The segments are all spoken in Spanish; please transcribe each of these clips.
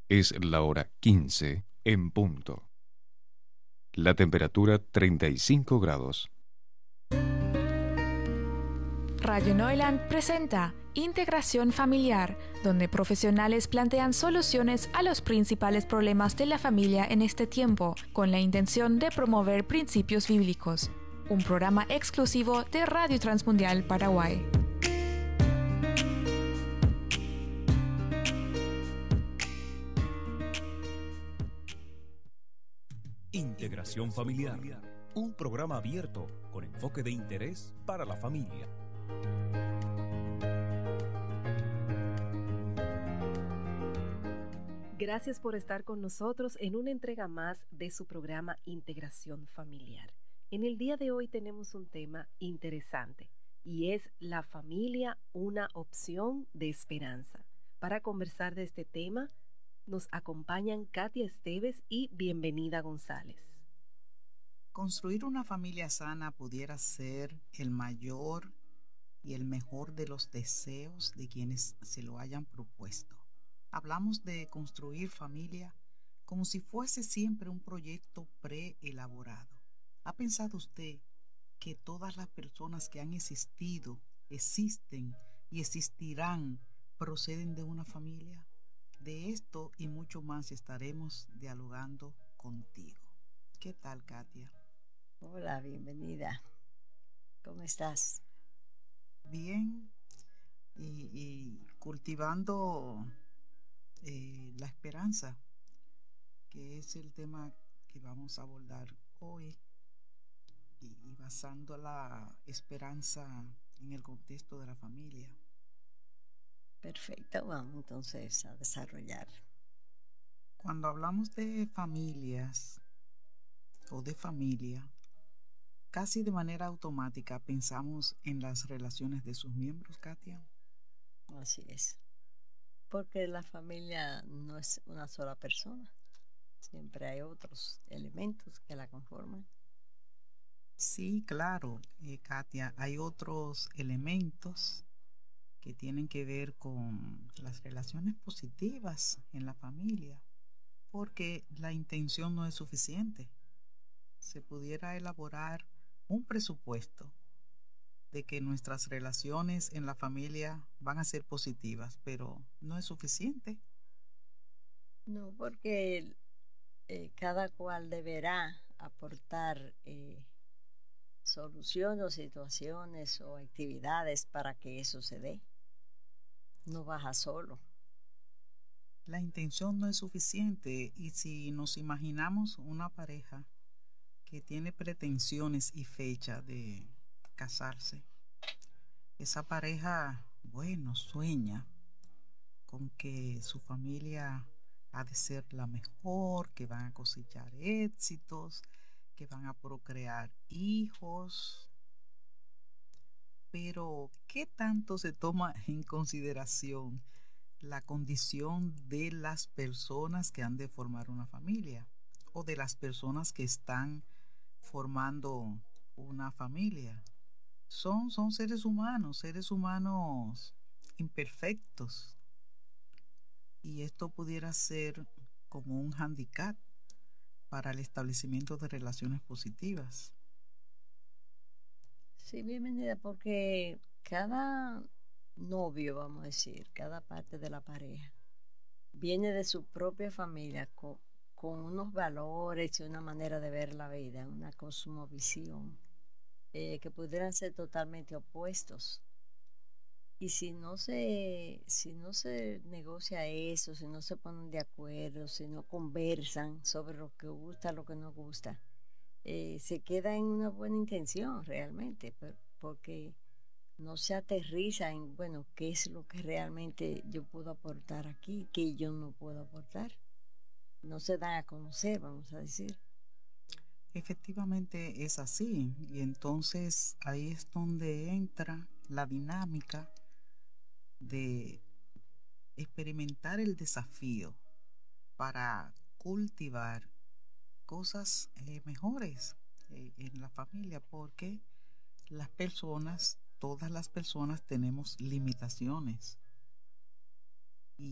Es la hora 15 en punto. La temperatura 35 grados. Radio Neuland presenta Integración Familiar, donde profesionales plantean soluciones a los principales problemas de la familia en este tiempo, con la intención de promover principios bíblicos. Un programa exclusivo de Radio Transmundial Paraguay. Integración Familiar, un programa abierto con enfoque de interés para la familia. Gracias por estar con nosotros en una entrega más de su programa Integración Familiar. En el día de hoy tenemos un tema interesante y es la familia, una opción de esperanza. Para conversar de este tema nos acompañan Katia Esteves y Bienvenida González. Construir una familia sana pudiera ser el mayor y el mejor de los deseos de quienes se lo hayan propuesto. Hablamos de construir familia como si fuese siempre un proyecto preelaborado. ¿Ha pensado usted que todas las personas que han existido, existen y existirán proceden de una familia? De esto y mucho más estaremos dialogando contigo. ¿Qué tal, Katia? Hola, bienvenida. ¿Cómo estás? Bien, y cultivando la esperanza, que es el tema que vamos a abordar hoy, y basando la esperanza en el contexto de la familia. Perfecto, vamos entonces a desarrollar. Cuando hablamos de familias o de familia, casi de manera automática pensamos en las relaciones de sus miembros, Katia. Así es. Porque la familia no es una sola persona. Siempre hay otros elementos que la conforman. Sí, claro, Katia, hay otros elementos que tienen que ver con las relaciones positivas en la familia, porque la intención no es suficiente. Se pudiera elaborar un presupuesto de que nuestras relaciones en la familia van a ser positivas, pero no es suficiente. No, porque cada cual deberá aportar soluciones o situaciones o actividades para que eso se dé. No baja solo. La intención no es suficiente, y si nos imaginamos una pareja que tiene pretensiones y fecha de casarse, esa pareja, bueno, sueña con que su familia ha de ser la mejor, que van a cosechar éxitos, que van a procrear hijos. Pero, ¿qué tanto se toma en consideración la condición de las personas que han de formar una familia o de las personas que están formando una familia? Son seres humanos imperfectos, y esto pudiera ser como un handicap para el establecimiento de relaciones positivas. Sí, bienvenida, porque cada novio, vamos a decir, cada parte de la pareja, viene de su propia familia con unos valores y una manera de ver la vida, una cosmovisión, que pudieran ser totalmente opuestos. Y si no se negocia eso, si no se ponen de acuerdo, si no conversan sobre lo que gusta, lo que no gusta, se queda en una buena intención realmente, porque no se aterriza en, bueno, qué es lo que realmente yo puedo aportar aquí, que yo no puedo aportar. No se dan a conocer, vamos a decir. Efectivamente es así, y entonces ahí es donde entra la dinámica de experimentar el desafío para cultivar cosas mejores en la familia, porque las personas, todas las personas tenemos limitaciones, y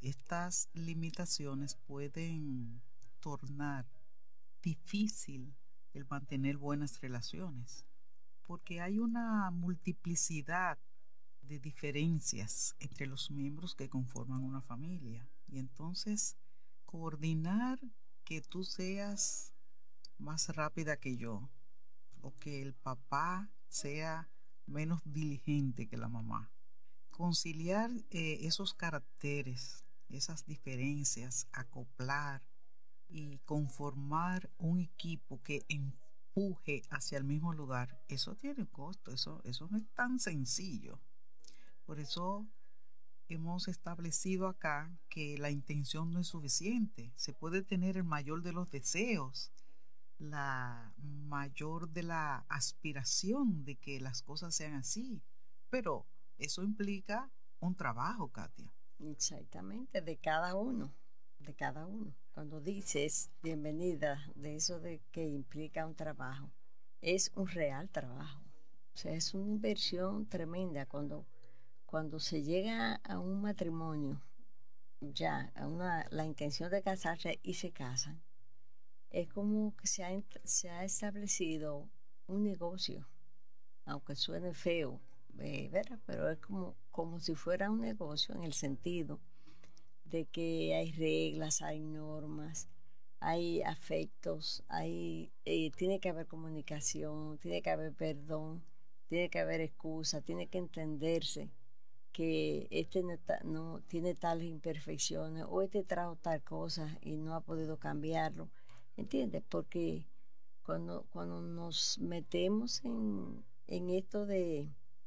estas limitaciones pueden tornar difícil el mantener buenas relaciones, porque hay una multiplicidad de diferencias entre los miembros que conforman una familia. Y entonces, coordinar que tú seas más rápida que yo, o que el papá sea menos diligente que la mamá. Conciliar esos caracteres, esas diferencias, acoplar y conformar un equipo que empuje hacia el mismo lugar, eso tiene costo, eso no es tan sencillo. Por eso hemos establecido acá que la intención no es suficiente. Se puede tener el mayor de los deseos, la mayor de la aspiración de que las cosas sean así, pero eso implica un trabajo, Katia. Exactamente, de cada uno, de cada uno. Cuando dices bienvenida, de eso de que implica un trabajo, es un real trabajo. O sea, es una inversión tremenda cuando se llega a un matrimonio, ya, la intención de casarse y se casan. Es como que se ha establecido un negocio, aunque suene feo, ¿verdad? Pero es como si fuera un negocio en el sentido de que hay reglas, hay normas, hay afectos, tiene que haber comunicación, tiene que haber perdón, tiene que haber excusa, tiene que entenderse que este no tiene tales imperfecciones o este trajo tal cosa y no ha podido cambiarlo. ¿Entiendes? Porque cuando nos metemos en esto de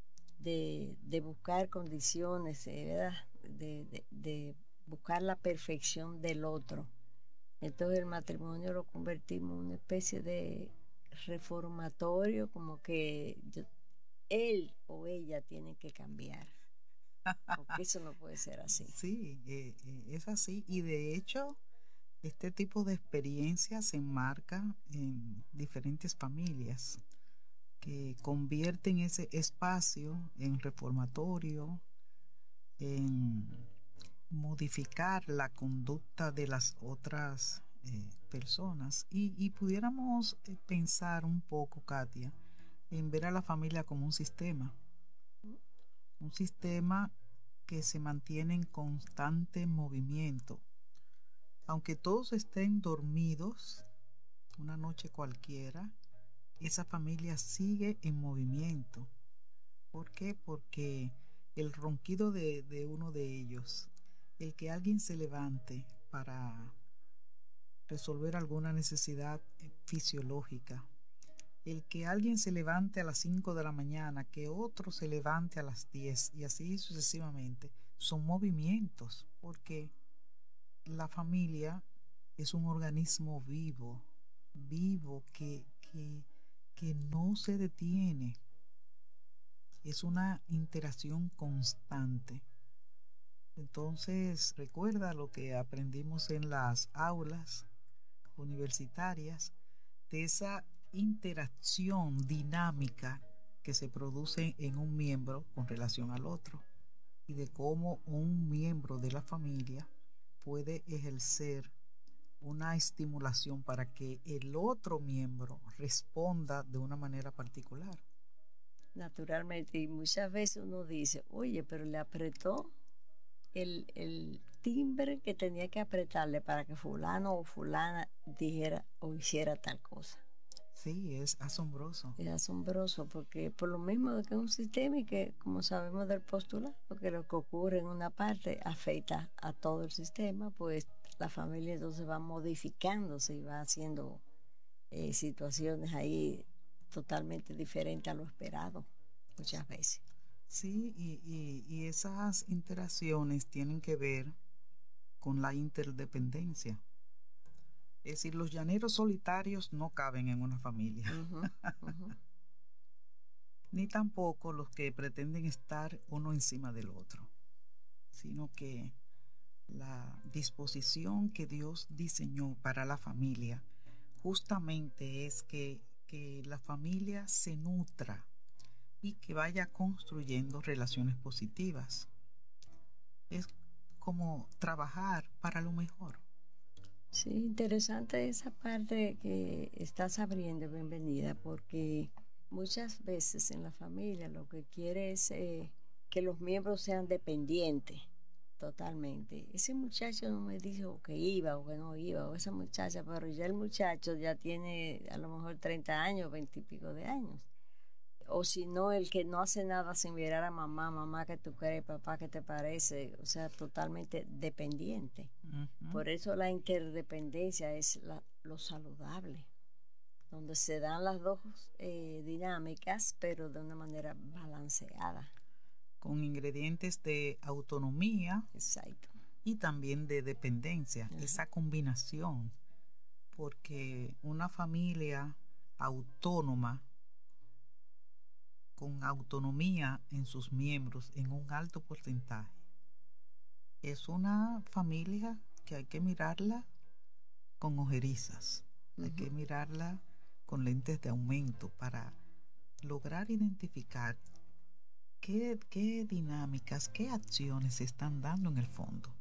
buscar condiciones, ¿verdad? De buscar la perfección del otro, entonces el matrimonio lo convertimos en una especie de reformatorio, como que él o ella tienen que cambiar, porque eso no puede ser así. Sí, es así. Y de hecho, este tipo de experiencia se enmarca en diferentes familias que convierten ese espacio en reformatorio, en modificar la conducta de las otras personas. Y pudiéramos pensar un poco, Katia, en ver a la familia como un sistema que se mantiene en constante movimiento. Aunque todos estén dormidos, una noche cualquiera, esa familia sigue en movimiento. ¿Por qué? Porque el ronquido de uno de ellos, el que alguien se levante para resolver alguna necesidad fisiológica, el que alguien se levante a las 5 de la mañana, que otro se levante a las 10 y así sucesivamente, son movimientos, porque la familia es un organismo vivo que no se detiene. Es una interacción constante. Entonces, recuerda lo que aprendimos en las aulas universitarias, de esa interacción dinámica que se produce en un miembro con relación al otro, y de cómo un miembro de la familia puede ejercer una estimulación para que el otro miembro responda de una manera particular. Naturalmente, y muchas veces uno dice, oye, pero le apretó el timbre que tenía que apretarle para que fulano o fulana dijera o hiciera tal cosa. Sí, es asombroso. Es asombroso porque por lo mismo de que es un sistema y que, como sabemos del postulado, que lo que ocurre en una parte afecta a todo el sistema, pues la familia entonces va modificándose y va haciendo situaciones ahí totalmente diferentes a lo esperado muchas veces. Sí, y esas interacciones tienen que ver con la interdependencia. Es decir, los llaneros solitarios no caben en una familia. Ni tampoco los que pretenden estar uno encima del otro, sino que la disposición que Dios diseñó para la familia justamente es que la familia se nutra y que vaya construyendo relaciones positivas. Es como trabajar para lo mejor. Sí, interesante esa parte que estás abriendo, bienvenida, porque muchas veces en la familia lo que quiere es que los miembros sean dependientes totalmente. Ese muchacho no me dijo que iba o que no iba, o esa muchacha, pero ya el muchacho ya tiene a lo mejor 30 años, 20 y pico de años. O si no, el que no hace nada sin mirar a mamá, mamá, ¿qué tú crees? Papá, ¿qué te parece? O sea, totalmente dependiente. Por eso la interdependencia es lo saludable, donde se dan las dos dinámicas, pero de una manera balanceada. Con ingredientes de autonomía. Exacto. Y también de dependencia, esa combinación, porque una familia autónoma, con autonomía en sus miembros en un alto porcentaje, es una familia que hay que mirarla con ojerizas, hay que mirarla con lentes de aumento para lograr identificar qué dinámicas, qué acciones se están dando en el fondo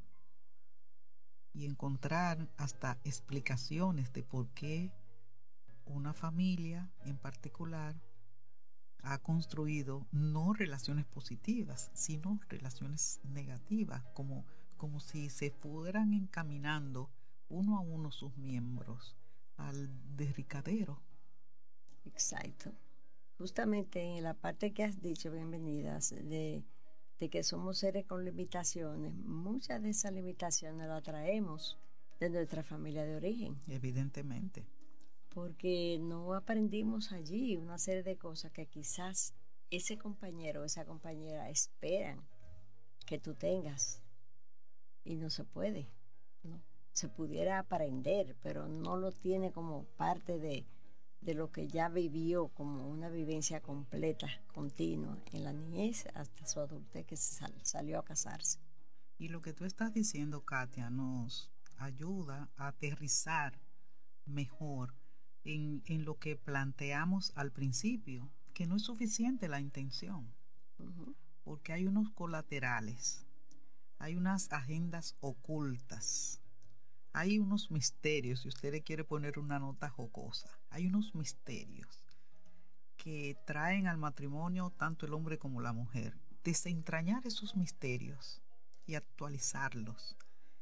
y encontrar hasta explicaciones de por qué una familia en particular ha construido no relaciones positivas, sino relaciones negativas, como si se fueran encaminando uno a uno sus miembros al derricadero. Exacto. Justamente en la parte que has dicho, bienvenidas, de que somos seres con limitaciones, muchas de esas limitaciones las traemos de nuestra familia de origen. Evidentemente. Porque no aprendimos allí una serie de cosas que quizás ese compañero o esa compañera esperan que tú tengas y no se puede, ¿no? Se pudiera aprender, pero no lo tiene como parte de lo que ya vivió, como una vivencia completa, continua, en la niñez hasta su adultez, que salió a casarse. Y lo que tú estás diciendo, Katia, nos ayuda a aterrizar mejor en lo que planteamos al principio, que no es suficiente la intención, porque hay unos colaterales, hay unas agendas ocultas, hay unos misterios, si usted le quiere poner una nota jocosa, hay unos misterios que traen al matrimonio tanto el hombre como la mujer. Desentrañar esos misterios y actualizarlos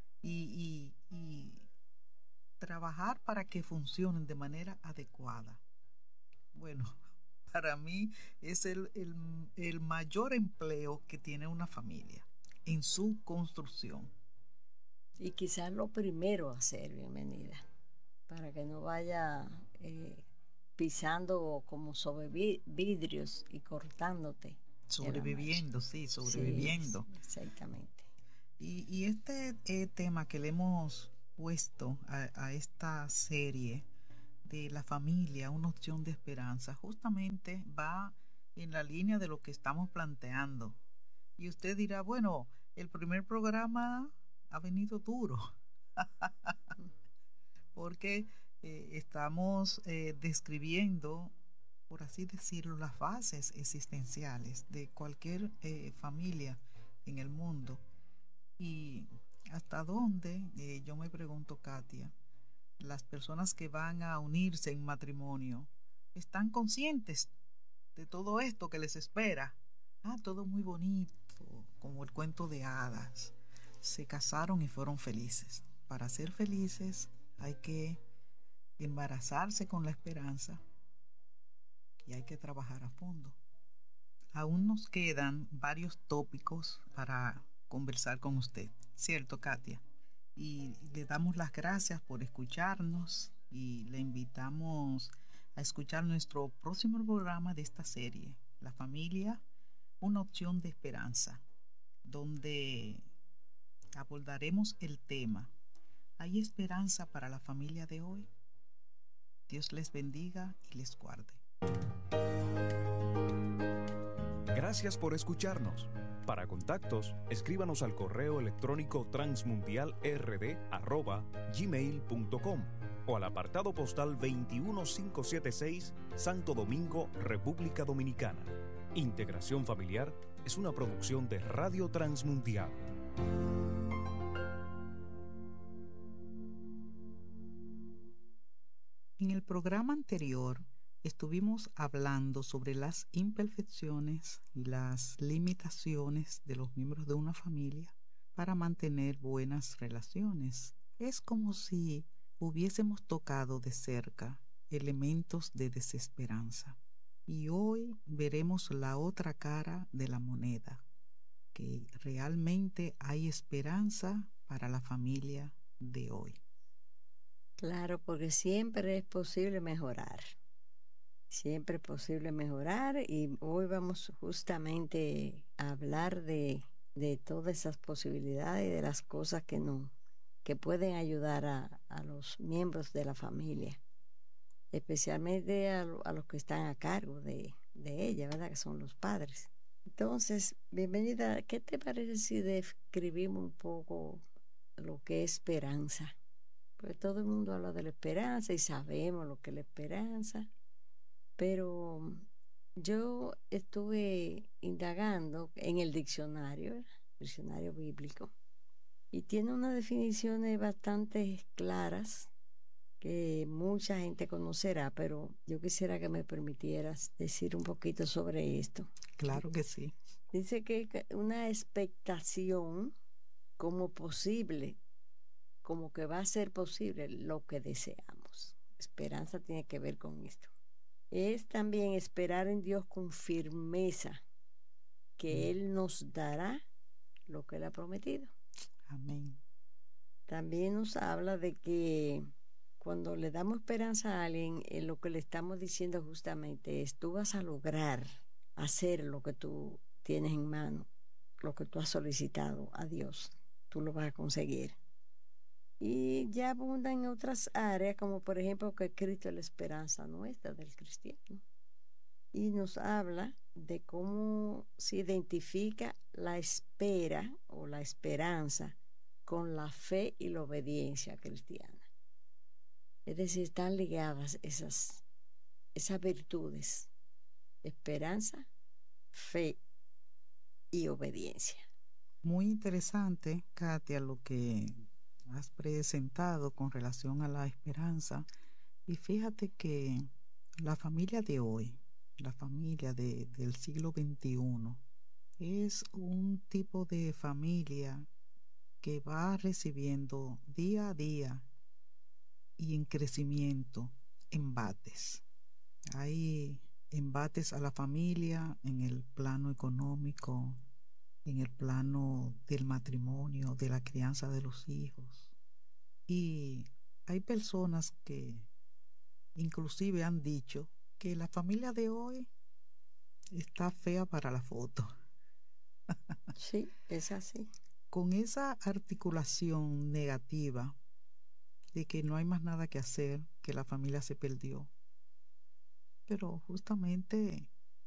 y trabajar para que funcionen de manera adecuada. Bueno, para mí es el mayor empleo que tiene una familia en su construcción. Y quizás lo primero a hacer, bienvenida, para que no vaya pisando como sobre vidrios y cortándote. Sobreviviendo, sí, sobreviviendo. Sí, exactamente. Y este tema que le hemos puesto a esta serie de la familia, una opción de esperanza, justamente va en la línea de lo que estamos planteando. Y usted dirá, bueno, el primer programa ha venido duro, porque estamos describiendo, por así decirlo, las fases existenciales de cualquier familia en el mundo. Y hasta dónde, yo me pregunto, Katia, las personas que van a unirse en matrimonio están conscientes de todo esto que les espera. Todo muy bonito, como el cuento de hadas. Se casaron y fueron felices. Para ser felices hay que embarazarse con la esperanza y hay que trabajar a fondo. Aún nos quedan varios tópicos para conversar con usted, ¿cierto, Katia? Y le damos las gracias por escucharnos y le invitamos a escuchar nuestro próximo programa de esta serie, La Familia, una opción de esperanza, donde abordaremos el tema: ¿hay esperanza para la familia de hoy? Dios les bendiga y les guarde. Gracias por escucharnos. Para contactos, escríbanos al correo electrónico transmundialrd@gmail.com o al apartado postal 21576, Santo Domingo, República Dominicana. Integración Familiar es una producción de Radio Transmundial. En el programa anterior estuvimos hablando sobre las imperfecciones y las limitaciones de los miembros de una familia para mantener buenas relaciones. Es como si hubiésemos tocado de cerca elementos de desesperanza. Y hoy veremos la otra cara de la moneda, que realmente hay esperanza para la familia de hoy. Claro, porque siempre es posible mejorar. Siempre es posible mejorar y hoy vamos justamente a hablar de todas esas posibilidades y de las cosas que pueden ayudar a los miembros de la familia, especialmente a los que están a cargo de ella, ¿verdad? Que son los padres. Entonces, bienvenida. ¿Qué te parece si describimos un poco lo que es esperanza? Pues todo el mundo habla de la esperanza y sabemos lo que es la esperanza, pero yo estuve indagando en el diccionario bíblico, y tiene unas definiciones bastante claras que mucha gente conocerá, pero yo quisiera que me permitieras decir un poquito sobre esto. Claro que sí. Dice que una expectación como posible, como que va a ser posible lo que deseamos. Esperanza tiene que ver con esto. Es también esperar en Dios con firmeza que Él nos dará lo que Él ha prometido. Amén. También nos habla de que cuando le damos esperanza a alguien, lo que le estamos diciendo justamente es: tú vas a lograr hacer lo que tú tienes en mano, lo que tú has solicitado a Dios, tú lo vas a conseguir. Y ya abunda en otras áreas, como por ejemplo que Cristo es la esperanza nuestra del cristiano. Y nos habla de cómo se identifica la espera o la esperanza con la fe y la obediencia cristiana. Es decir, están ligadas esas virtudes: esperanza, fe y obediencia. Muy interesante, Katia, lo que has presentado con relación a la esperanza. Y fíjate que la familia de hoy, la familia del siglo XXI, es un tipo de familia que va recibiendo día a día y en crecimiento embates. Hay embates a la familia en el plano económico, en el plano del matrimonio, de la crianza de los hijos. Y hay personas que inclusive han dicho que la familia de hoy está fea para la foto. Sí, es así. Con esa articulación negativa de que no hay más nada que hacer, que la familia se perdió. Pero justamente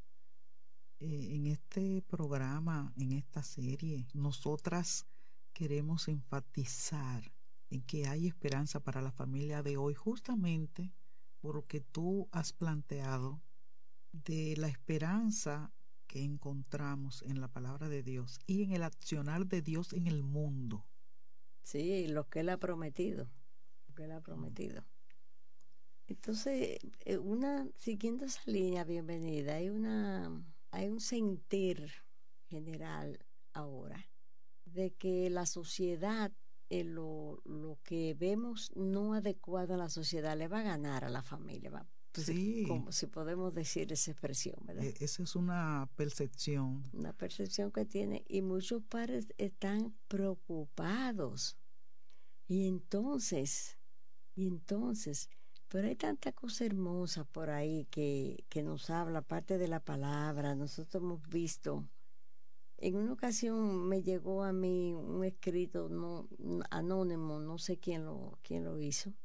en este programa, en esta serie, nosotras queremos enfatizar en que hay esperanza para la familia de hoy, justamente por lo que tú has planteado de la esperanza que encontramos en la palabra de Dios y en el accionar de Dios en el mundo. Sí, lo que Él ha prometido. Lo que Él ha prometido. Entonces, siguiendo esa línea, bienvenida, hay un sentir general ahora de que la sociedad, lo que vemos no adecuado a la sociedad, le va a ganar a la familia, ¿va? Pues, sí. Como si podemos decir esa expresión, ¿verdad? Esa es una percepción. Una percepción que tiene, y muchos padres están preocupados. Y entonces, pero hay tanta cosa hermosa por ahí que nos habla, aparte de la palabra. Nosotros hemos visto, en una ocasión me llegó a mí un escrito anónimo, no sé quién lo hizo,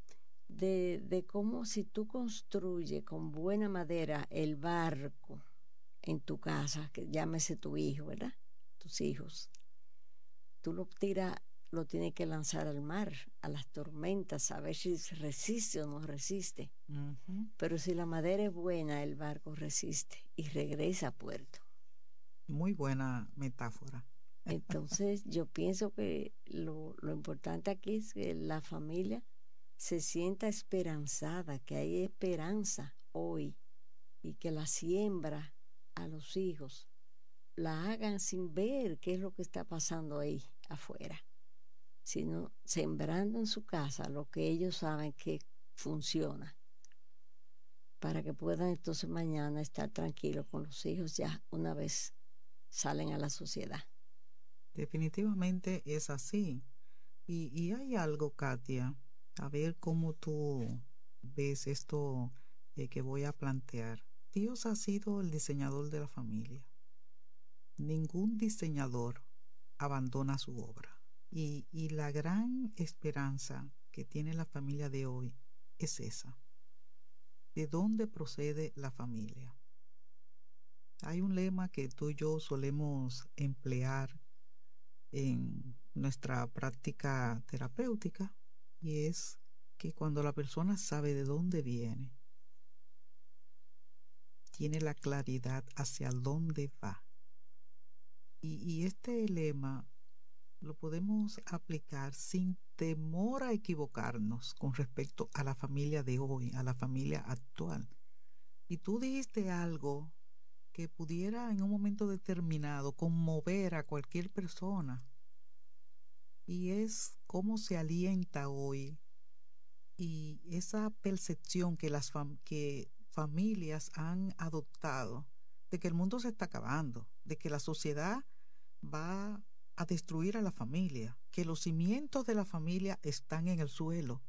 de cómo si tú construyes con buena madera el barco en tu casa, que llámese tu hijo, ¿verdad? Tus hijos, tú lo tienes que lanzar al mar, a las tormentas, a ver si resiste o no resiste. Uh-huh. Pero si la madera es buena, el barco resiste y regresa a puerto. Muy buena metáfora. Entonces, yo pienso que lo importante aquí es que la familia se sienta esperanzada, que hay esperanza hoy y que la siembra a los hijos la hagan sin ver qué es lo que está pasando ahí afuera, sino sembrando en su casa lo que ellos saben que funciona, para que puedan entonces mañana estar tranquilos con los hijos ya una vez salen a la sociedad. Definitivamente es así. Y hay algo, Katia, a ver cómo tú ves esto que voy a plantear. Dios ha sido el diseñador de la familia. Ningún diseñador abandona su obra. Y la gran esperanza que tiene la familia de hoy es esa. ¿De dónde procede la familia? Hay un lema que tú y yo solemos emplear en nuestra práctica terapéutica y es que cuando la persona sabe de dónde viene, tiene la claridad hacia dónde va. Y este lema lo podemos aplicar sin temor a equivocarnos con respecto a la familia de hoy, a la familia actual. Y tú dijiste algo que pudiera en un momento determinado conmover a cualquier persona. Y es cómo se alienta hoy y esa percepción que que familias han adoptado de que el mundo se está acabando, de que la sociedad va a destruir a la familia, que los cimientos de la familia están en el suelo.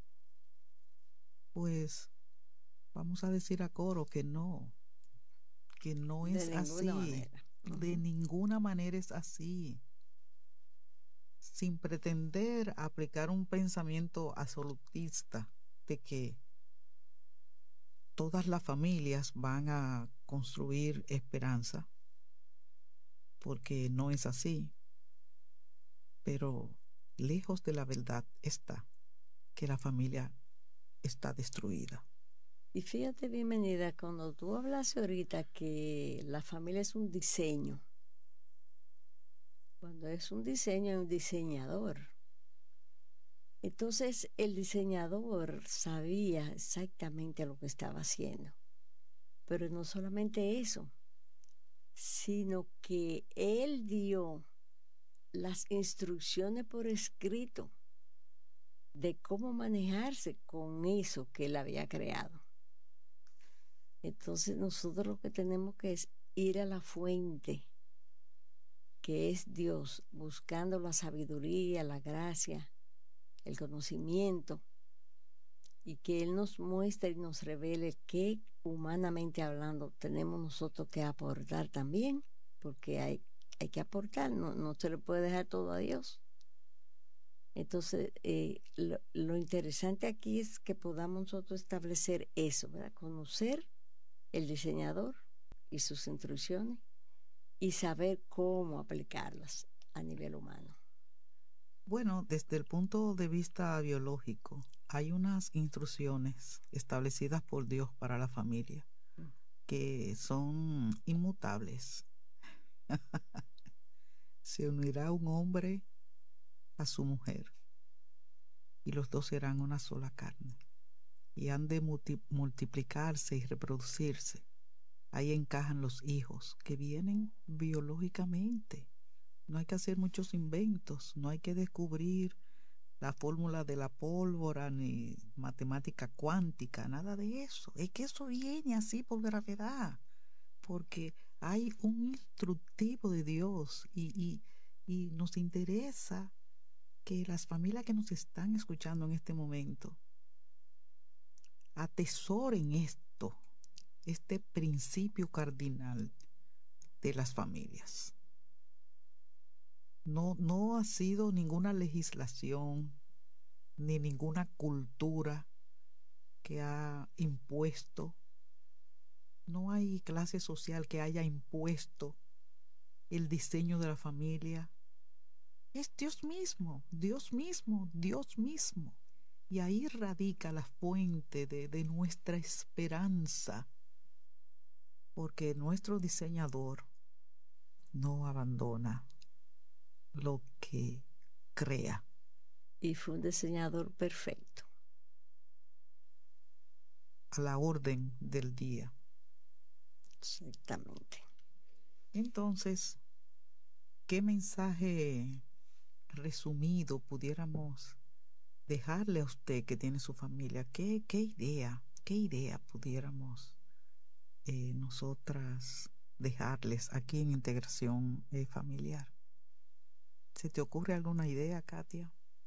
Pues vamos a decir a coro que no es así. De ninguna manera es así. Sin pretender aplicar un pensamiento absolutista de que todas las familias van a construir esperanza, porque no es así. Pero lejos de la verdad está que la familia está destruida. Y fíjate, bienvenida, cuando tú hablas ahorita que la familia es un diseño, cuando es un diseño, es un diseñador. Entonces el diseñador sabía exactamente lo que estaba haciendo. Pero no solamente eso, sino que él dio las instrucciones por escrito de cómo manejarse con eso que él había creado. Entonces nosotros lo que tenemos que es ir a la fuente, que es Dios, buscando la sabiduría, la gracia, el conocimiento, y que Él nos muestre y nos revele qué, humanamente hablando, tenemos nosotros que aportar también, porque hay que aportar, no se le puede dejar todo a Dios. Entonces, lo interesante aquí es que podamos nosotros establecer eso, ¿verdad? Conocer el diseñador y sus instrucciones y saber cómo aplicarlas a nivel humano. Bueno, desde el punto de vista biológico, hay unas instrucciones establecidas por Dios para la familia que son inmutables. Se unirá un hombre a su mujer y los dos serán una sola carne y han de multiplicarse y reproducirse. Ahí encajan los hijos que vienen biológicamente. No hay que hacer muchos inventos, no hay que descubrir la fórmula de la pólvora ni matemática cuántica, nada de eso. Es que eso viene así por gravedad, porque hay un instructivo de Dios y nos interesa que las familias que nos están escuchando en este momento atesoren este principio cardinal de las familias. No ha sido ninguna legislación ni ninguna cultura que ha impuesto, no hay clase social que haya impuesto el diseño de la familia. Es Dios mismo, Dios mismo, Dios mismo. Y ahí radica la fuente de nuestra esperanza, porque nuestro diseñador no abandona lo que crea. Y fue un diseñador perfecto. A la orden del día. Exactamente. Entonces, ¿qué mensaje resumido pudiéramos dejarle a usted que tiene su familia? ¿Qué idea pudiéramos nosotras dejarles aquí en Integración Familiar? ¿Se te ocurre alguna idea, Katia?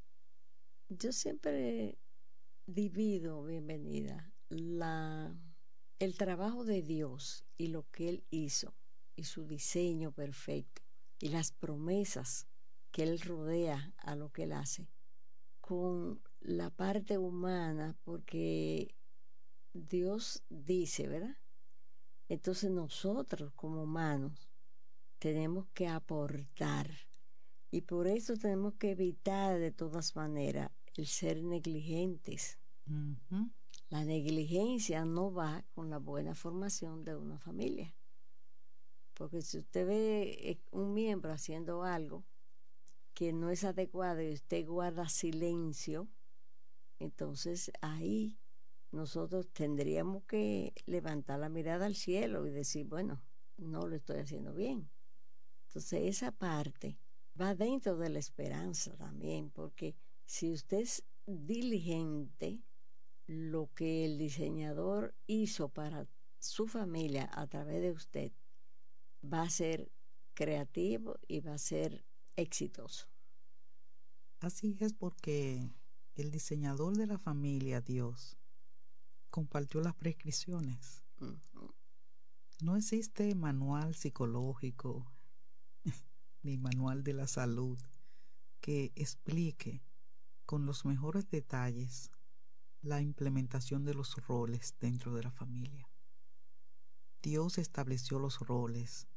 Yo siempre divido, bienvenida, el trabajo de Dios y lo que Él hizo y su diseño perfecto y las promesas que Él rodea a lo que Él hace con la parte humana, porque Dios dice, ¿verdad? Entonces nosotros como humanos tenemos que aportar y por eso tenemos que evitar de todas maneras el ser negligentes. Uh-huh. La negligencia no va con la buena formación de una familia. Porque si usted ve un miembro haciendo algo que no es adecuado y usted guarda silencio, entonces ahí nosotros tendríamos que levantar la mirada al cielo y decir, bueno, no lo estoy haciendo bien. Entonces esa parte va dentro de la esperanza también, porque si usted es diligente, lo que el diseñador hizo para su familia a través de usted va a ser creativo y va a ser exitoso. Así es, porque el diseñador de la familia, Dios, compartió las prescripciones. Uh-huh. No existe manual psicológico ni manual de la salud que explique con los mejores detalles la implementación de los roles dentro de la familia. Dios estableció los roles: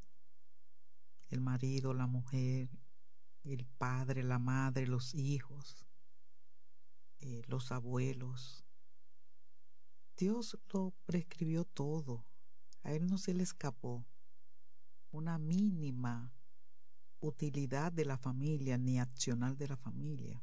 el marido, la mujer, el padre, la madre, los hijos, los abuelos. Dios lo prescribió todo. A Él no se le escapó una mínima utilidad de la familia ni accional de la familia.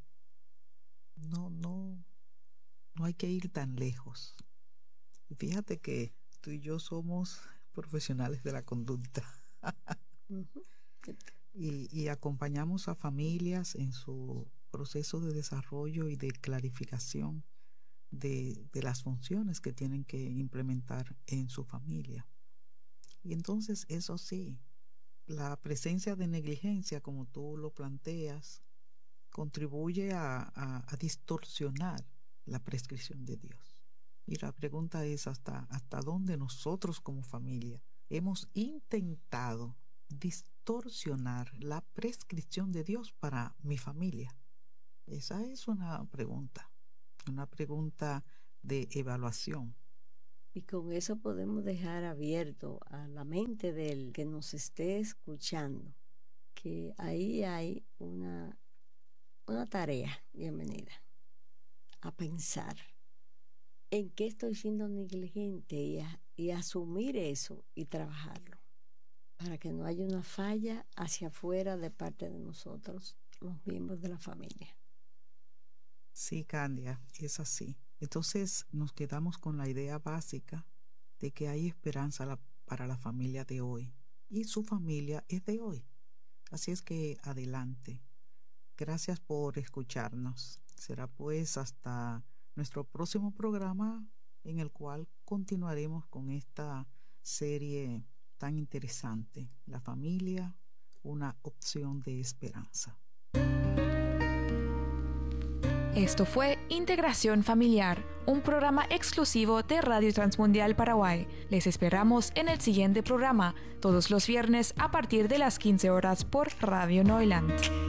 No hay que ir tan lejos. Y fíjate que tú y yo somos profesionales de la conducta. Uh-huh. y acompañamos a familias en su proceso de desarrollo y de clarificación de las funciones que tienen que implementar en su familia. Y entonces, eso sí, la presencia de negligencia, como tú lo planteas, contribuye a distorsionar la prescripción de Dios. Y la pregunta es hasta dónde nosotros como familia hemos intentado distorsionar la prescripción de Dios para mi familia. Esa es una pregunta de evaluación. Y con eso podemos dejar abierto a la mente del que nos esté escuchando, que ahí hay una tarea, bienvenida, a pensar en qué estoy siendo negligente y asumir eso y trabajarlo, para que no haya una falla hacia afuera de parte de nosotros, los miembros de la familia. Sí, Candia, es así. Entonces nos quedamos con la idea básica de que hay esperanza para la familia de hoy y su familia es de hoy. Así es que adelante. Gracias por escucharnos. Será pues hasta nuestro próximo programa, en el cual continuaremos con esta serie tan interesante: la familia, una opción de esperanza. Esto fue Integración Familiar, un programa exclusivo de Radio Transmundial Paraguay. Les esperamos en el siguiente programa, todos los viernes a partir de las 15 horas por Radio Neuland.